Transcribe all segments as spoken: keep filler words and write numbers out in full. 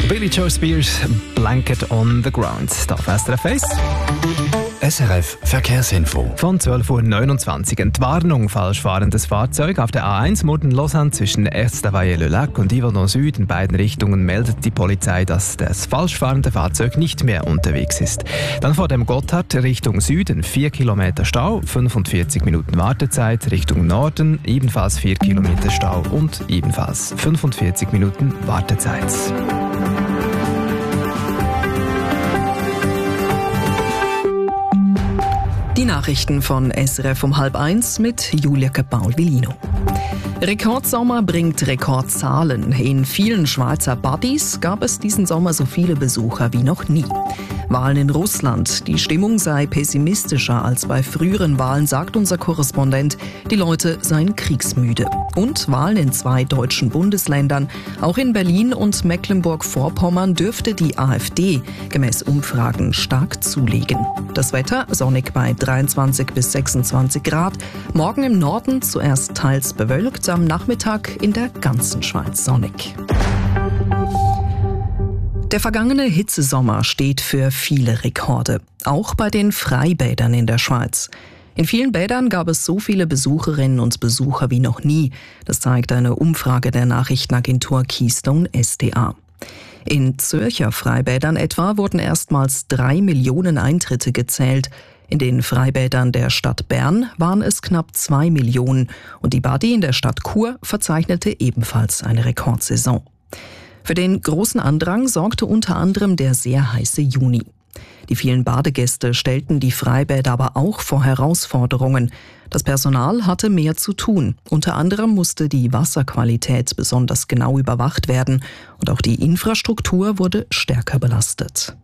Billy Joe Spears, Blanket on the Ground. Auf S R F eins. S R F Verkehrsinfo. Von zwölf Uhr neunundzwanzig. Entwarnung, falsch fahrendes Fahrzeug auf der A eins Murten-Lausanne zwischen Estavayer-le-Lac und Yverdon Süd in beiden Richtungen meldet die Polizei, dass das falsch fahrende Fahrzeug nicht mehr unterwegs ist. Dann vor dem Gotthard Richtung Süden vier Kilometer Stau, fünfundvierzig Minuten Wartezeit. Richtung Norden ebenfalls vier Kilometer Stau und ebenfalls fünfundvierzig Minuten Wartezeit. Die Nachrichten von S R F um halb eins mit Julia Paul-Villino. Rekordsommer bringt Rekordzahlen. In vielen Schweizer Buddies gab es diesen Sommer so viele Besucher wie noch nie. Wahlen in Russland. Die Stimmung sei pessimistischer als bei früheren Wahlen, sagt unser Korrespondent. Die Leute seien kriegsmüde. Und Wahlen in zwei deutschen Bundesländern. Auch in Berlin und Mecklenburg-Vorpommern dürfte die AfD gemäß Umfragen stark zulegen. Das Wetter sonnig bei dreiundzwanzig bis sechsundzwanzig Grad. Morgen im Norden zuerst teils bewölkt, am Nachmittag in der ganzen Schweiz sonnig. Der vergangene Hitzesommer steht für viele Rekorde, auch bei den Freibädern in der Schweiz. In vielen Bädern gab es so viele Besucherinnen und Besucher wie noch nie. Das zeigt eine Umfrage der Nachrichtenagentur Keystone S D A. In Zürcher Freibädern etwa wurden erstmals drei Millionen Eintritte gezählt. In den Freibädern der Stadt Bern waren es knapp zwei Millionen und die Badi in der Stadt Chur verzeichnete ebenfalls eine Rekordsaison. Für den großen Andrang sorgte unter anderem der sehr heiße Juni. Die vielen Badegäste stellten die Freibäder aber auch vor Herausforderungen. Das Personal hatte mehr zu tun. Unter anderem musste die Wasserqualität besonders genau überwacht werden und auch die Infrastruktur wurde stärker belastet.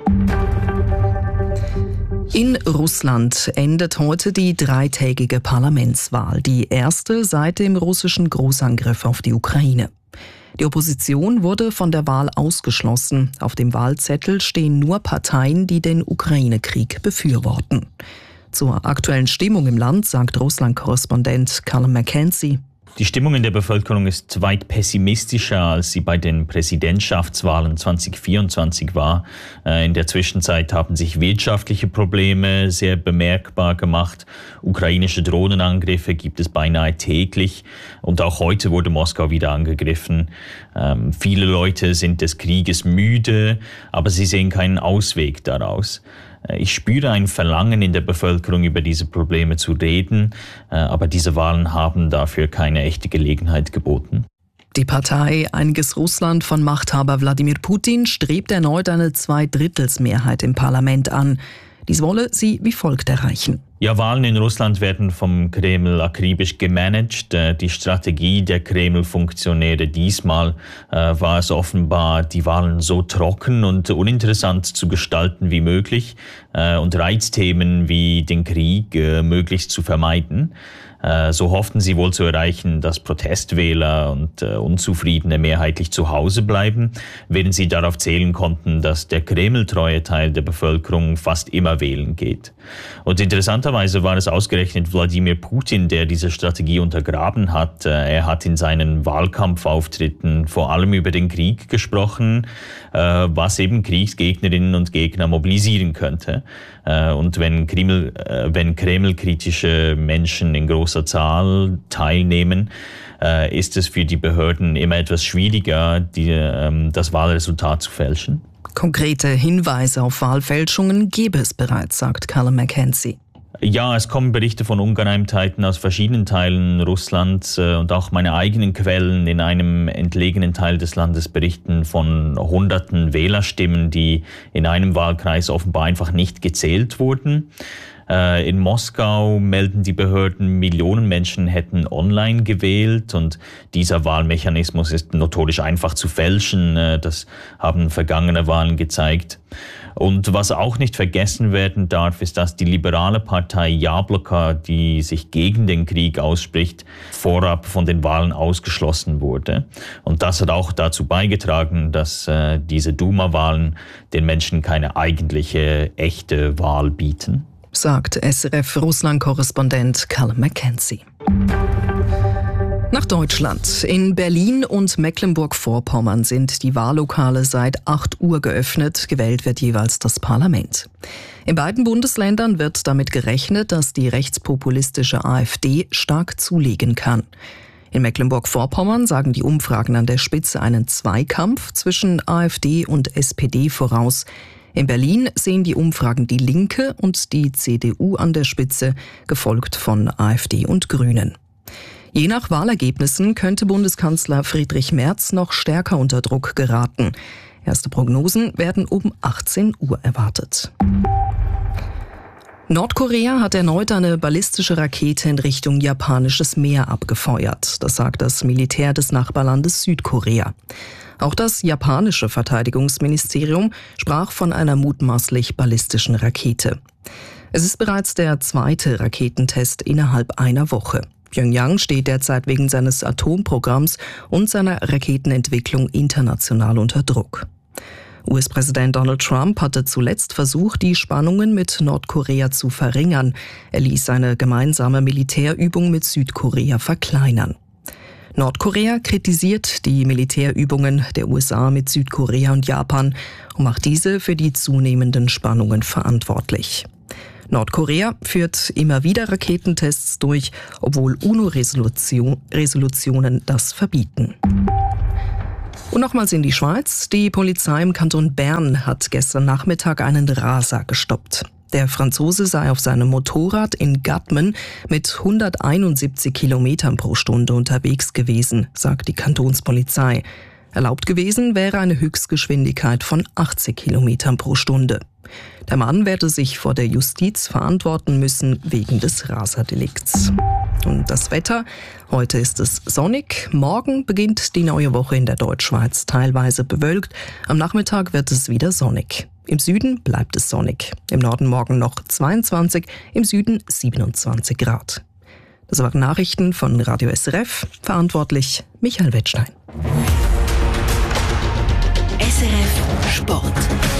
In Russland endet heute die dreitägige Parlamentswahl, die erste seit dem russischen Großangriff auf die Ukraine. Die Opposition wurde von der Wahl ausgeschlossen. Auf dem Wahlzettel stehen nur Parteien, die den Ukraine-Krieg befürworten. Zur aktuellen Stimmung im Land sagt Russland-Korrespondent Callum McKenzie: Die Stimmung in der Bevölkerung ist weit pessimistischer, als sie bei den Präsidentschaftswahlen zwanzig vierundzwanzig war. In der Zwischenzeit haben sich wirtschaftliche Probleme sehr bemerkbar gemacht. Ukrainische Drohnenangriffe gibt es beinahe täglich. Und auch heute wurde Moskau wieder angegriffen. Ähm, viele Leute sind des Krieges müde, aber sie sehen keinen Ausweg daraus. Ich spüre ein Verlangen in der Bevölkerung, über diese Probleme zu reden, aber diese Wahlen haben dafür keine echte Gelegenheit geboten. Die Partei Einiges Russland von Machthaber Wladimir Putin strebt erneut eine Zweidrittelsmehrheit im Parlament an. Dies wolle sie wie folgt erreichen. Ja, Wahlen in Russland werden vom Kreml akribisch gemanagt. Die Strategie der Kreml-Funktionäre diesmal äh, war es offenbar, die Wahlen so trocken und uninteressant zu gestalten wie möglich äh, und Reizthemen wie den Krieg äh, möglichst zu vermeiden. Äh, so hofften sie wohl zu erreichen, dass Protestwähler und äh, Unzufriedene mehrheitlich zu Hause bleiben, während sie darauf zählen konnten, dass der Kreml-treue Teil der Bevölkerung fast immer wählen geht. Und interessanterweise war es ausgerechnet Wladimir Putin, der diese Strategie untergraben hat. Er hat in seinen Wahlkampfauftritten vor allem über den Krieg gesprochen, was eben Kriegsgegnerinnen und Gegner mobilisieren könnte. Und wenn Kreml, wenn Kreml-kritische Menschen in großer Zahl teilnehmen, ist es für die Behörden immer etwas schwieriger, die, das Wahlresultat zu fälschen. Konkrete Hinweise auf Wahlfälschungen gäbe es bereits, sagt Callum McKenzie. Ja, es kommen Berichte von Ungereimtheiten aus verschiedenen Teilen Russlands äh, und auch meine eigenen Quellen in einem entlegenen Teil des Landes berichten von hunderten Wählerstimmen, die in einem Wahlkreis offenbar einfach nicht gezählt wurden. Äh, in Moskau melden die Behörden, Millionen Menschen hätten online gewählt und dieser Wahlmechanismus ist notorisch einfach zu fälschen. Äh, das haben vergangene Wahlen gezeigt. Und was auch nicht vergessen werden darf, ist, dass die liberale Partei Jabloko, die sich gegen den Krieg ausspricht, vorab von den Wahlen ausgeschlossen wurde. Und das hat auch dazu beigetragen, dass äh, diese Duma-Wahlen den Menschen keine eigentliche, echte Wahl bieten. Sagt S R F-Russland-Korrespondent Callum McKenzie. Nach nach Deutschland. In Berlin und Mecklenburg-Vorpommern sind die Wahllokale seit acht Uhr geöffnet. Gewählt wird jeweils das Parlament. In beiden Bundesländern wird damit gerechnet, dass die rechtspopulistische AfD stark zulegen kann. In Mecklenburg-Vorpommern sagen die Umfragen an der Spitze einen Zweikampf zwischen AfD und S P D voraus. In Berlin sehen die Umfragen die Linke und die C D U an der Spitze, gefolgt von AfD und Grünen. Je nach Wahlergebnissen könnte Bundeskanzler Friedrich Merz noch stärker unter Druck geraten. Erste Prognosen werden um achtzehn Uhr erwartet. Nordkorea hat erneut eine ballistische Rakete in Richtung japanisches Meer abgefeuert. Das sagt das Militär des Nachbarlandes Südkorea. Auch das japanische Verteidigungsministerium sprach von einer mutmaßlich ballistischen Rakete. Es ist bereits der zweite Raketentest innerhalb einer Woche. Pyongyang steht derzeit wegen seines Atomprogramms und seiner Raketenentwicklung international unter Druck. U S-Präsident Donald Trump hatte zuletzt versucht, die Spannungen mit Nordkorea zu verringern. Er ließ eine gemeinsame Militärübung mit Südkorea verkleinern. Nordkorea kritisiert die Militärübungen der U S A mit Südkorea und Japan und macht diese für die zunehmenden Spannungen verantwortlich. Nordkorea führt immer wieder Raketentests durch, obwohl UNO-Resolutionen das verbieten. Und nochmals in die Schweiz. Die Polizei im Kanton Bern hat gestern Nachmittag einen Raser gestoppt. Der Franzose sei auf seinem Motorrad in Gadmen mit hunderteinundsiebzig Kilometern pro Stunde unterwegs gewesen, sagt die Kantonspolizei. Erlaubt gewesen wäre eine Höchstgeschwindigkeit von achtzig Kilometern pro Stunde. Der Mann werde sich vor der Justiz verantworten müssen wegen des Raserdelikts. Und das Wetter? Heute ist es sonnig. Morgen beginnt die neue Woche in der Deutschschweiz teilweise bewölkt. Am Nachmittag wird es wieder sonnig. Im Süden bleibt es sonnig. Im Norden morgen noch zweiundzwanzig, im Süden siebenundzwanzig Grad. Das waren Nachrichten von Radio S R F. Verantwortlich Michael Wettstein. S R F Sport.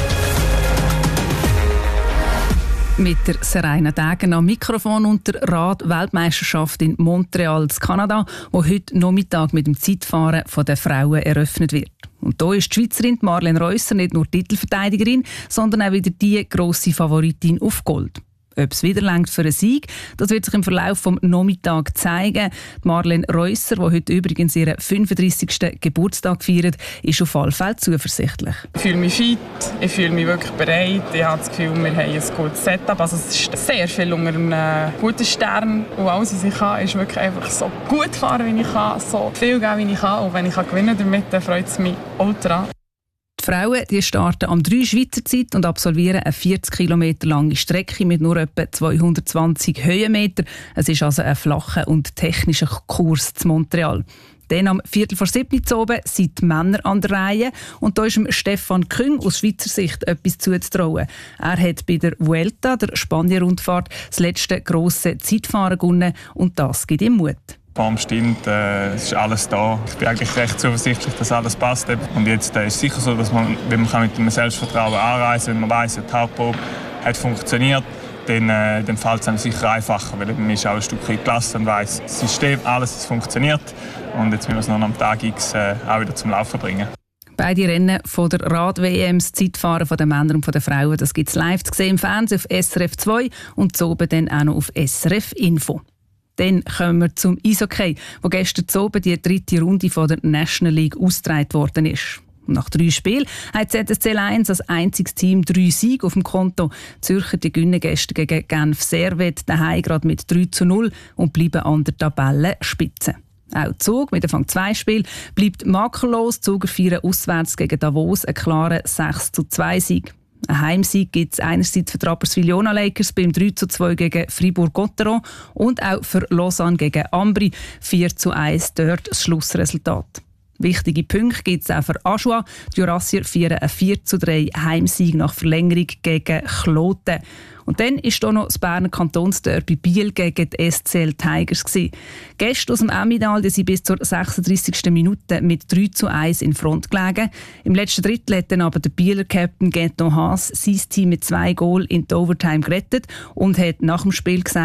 Mit der Serena Degen am Mikrofon und der Rad-Weltmeisterschaft in Montreal, Kanada, wo heute Nachmittag mit dem Zeitfahren der Frauen eröffnet wird. Und da ist die Schweizerin Marlene Reusser nicht nur Titelverteidigerin, sondern auch wieder die grosse Favoritin auf Gold. Ob es wieder reicht für einen Sieg, das wird sich im Verlauf des Nachmittags zeigen. Die Marlene Reusser, die heute übrigens ihren fünfunddreissigsten Geburtstag feiert, ist auf alle Fälle zuversichtlich. Ich fühle mich fit, ich fühle mich wirklich bereit. Ich habe das Gefühl, wir haben ein gutes Setup. Also es ist sehr viel unter einem guten Stern. Und alles, was ich kann, ist wirklich einfach so gut fahren, wie ich kann, so viel geben, wie ich kann. Und wenn ich gewinnen damit, dann freut es mich ultra. Die Frauen die starten am drei Schweizer Zeit und absolvieren eine vierzig Kilometer lange Strecke mit nur etwa zweihundertzwanzig Höhenmeter. Es ist also ein flacher und technischer Kurs zu Montreal. Dann am Viertel vor sieben oben sind die Männer an der Reihe. Und da ist dem Stefan Küng aus Schweizer Sicht etwas zuzutrauen. Er hat bei der Vuelta, der Spanien-Rundfahrt, das letzte grosse Zeitfahren gewonnen und das gibt ihm Mut. Die Form stimmt, äh, es ist alles da. Ich bin eigentlich recht zuversichtlich, dass alles passt. Und jetzt äh, ist es sicher so, dass man, wenn man mit dem Selbstvertrauen anreisen kann, wenn man weiss, dass die Hauptprobe hat funktioniert, dann, äh, dann fällt es einem sicher einfacher, weil man ist auch ein Stück gelassen und weiss, das System, alles das funktioniert. Und jetzt müssen wir es noch am Tag X äh, auch wieder zum Laufen bringen. Beide Rennen von der Rad-W M, das Zeitfahren der Männer und der Frauen, das gibt es live zu sehen im Fernsehen auf S R F zwei und so oben dann auch noch auf S R F Info. Dann kommen wir zum Eishockey, wo gestern oben die dritte Runde von der National League ausgetragen worden ist. Nach drei Spielen hat Z S C eins als einziges Team drei Siege auf dem Konto. Die Zürcher die gewinnen gestern gegen Genf Servette daheim gerade mit drei zu null und bleiben an der Tabellenspitze. Auch Zug mit Anfang zwei Spiel bleibt makellos. Die Zuger feiern auswärts gegen Davos einen klaren sechs zu zwei Sieg. Ein Heimsieg gibt es einerseits für die Rapperswil-Jona Lakers beim drei zu zwei gegen Fribourg-Gotteron und auch für Lausanne gegen Ambri vier zu eins dort das Schlussresultat. Wichtige Punkte gibt es auch für Aschua. Die Jurassier feiern einen vier zu drei Heimsieg nach Verlängerung gegen Kloten. Und dann war da noch das Berner Kantonsderby Biel gegen die S C L Tigers. Gäste aus dem Emmental sind bis zur sechsunddreissigsten Minute mit drei zu eins in Front gelegen. Im letzten Drittel hat dann aber der Bieler Captain Gaetan Haas sein Team mit zwei Goal in die Overtime gerettet und hat nach dem Spiel gesagt,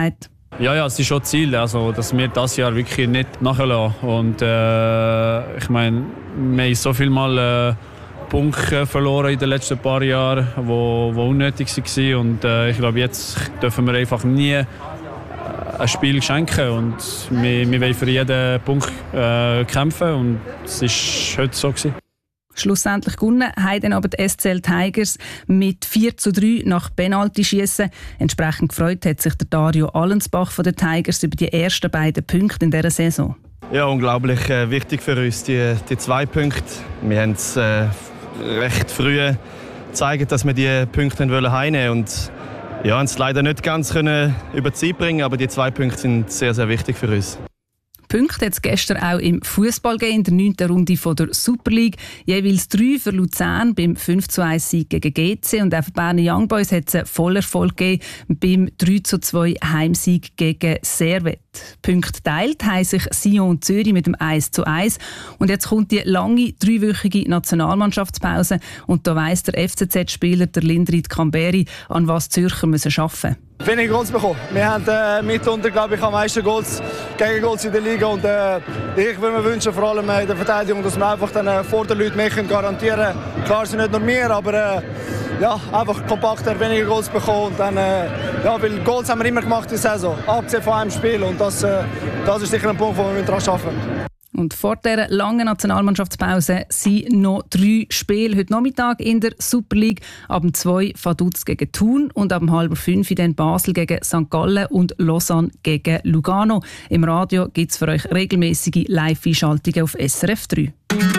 Ja, ja, es ist schon Ziel, also, dass wir das Jahr wirklich nicht nachlassen. Und äh, ich meine, wir haben so viel Mal äh, Punkte verloren in den letzten paar Jahren, die wo, wo unnötig waren. Und äh, ich glaube, jetzt dürfen wir einfach nie ein Spiel schenken. Und wir, wir wollen für jeden Punkt äh, kämpfen. Und es war heute so gewesen. Schlussendlich gewonnen haben dann aber die S C L Tigers mit vier zu drei nach Penaltyschiessen. Entsprechend gefreut hat sich der Dario Allensbach von den Tigers über die ersten beiden Punkte in dieser Saison. Ja, unglaublich äh, wichtig für uns, die, die zwei Punkte. Wir haben es äh, recht früh gezeigt, dass wir die Punkte heimnehmen wollen. Und ja, haben es leider nicht ganz können über die Zeit bringen, aber die zwei Punkte sind sehr, sehr wichtig für uns. Punkte hat es gestern auch im Fußball gegeben, in der neunten Runde von der Super League. Jeweils drei für Luzern beim fünf zu eins Sieg gegen G C. Und auch für Berner Young Boys hat es einen Vollerfolg gegeben beim drei zu zwei Heimsieg gegen Servette. Punkte teilt haben sich Sion und Zürich mit dem eins zu eins. Und jetzt kommt die lange, dreiwöchige Nationalmannschaftspause. Und da weiss der F C Z-Spieler, der Lindrit Kamberi, an was die Zürcher müssen arbeiten müssen. Wenige Goals bekommen. Wir haben äh, mitunter, glaube ich, am meisten Goals, Gegengoals in der Liga. Und, äh, ich würde mir wünschen, vor allem in der Verteidigung, dass wir einfach dann, äh, vor den Leuten mehr können garantieren können. Klar sind nicht nur wir, aber äh, ja, einfach kompakter, weniger Goals bekommen. Und dann, äh, ja, weil Goals haben wir immer gemacht in der Saison, abgesehen von einem Spiel. Und das, äh, das ist sicher ein Punkt, wo wir daran arbeiten müssen. Und vor dieser langen Nationalmannschaftspause sind noch drei Spiele heute Nachmittag in der Super League. Ab dem zwei Vaduz gegen Thun und ab dem halb fünf dann Basel gegen Sankt Gallen und Lausanne gegen Lugano. Im Radio gibt es für euch regelmäßige Live-Einschaltungen auf S R F drei.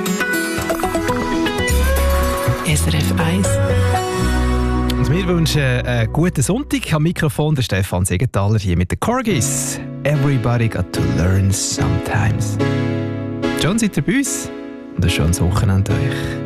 S R F eins. Und wir wünschen einen guten Sonntag. Am Mikrofon der Stefan Segenthaler hier mit den Corgis. Everybody got to learn sometimes. John, seid ihr bei uns? Und ein schönes Wochenende euch.